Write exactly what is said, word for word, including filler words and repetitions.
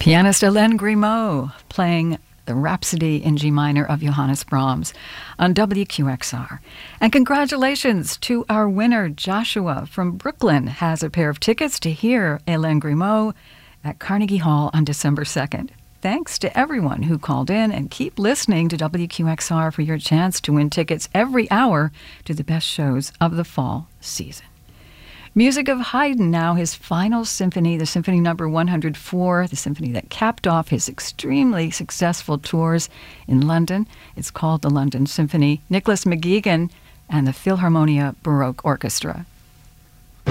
Pianist Hélène Grimaud playing the Rhapsody in G minor of Johannes Brahms on W Q X R. And congratulations to our winner, Joshua from Brooklyn, has a pair of tickets to hear Hélène Grimaud at Carnegie Hall on December second. Thanks to everyone who called in, and keep listening to W Q X R for your chance to win tickets every hour to the best shows of the fall season. Music of Haydn now, his final symphony, the Symphony Number one hundred four, the symphony that capped off his extremely successful tours in London. It's called the London Symphony. Nicholas McGuigan and the Philharmonia Baroque Orchestra.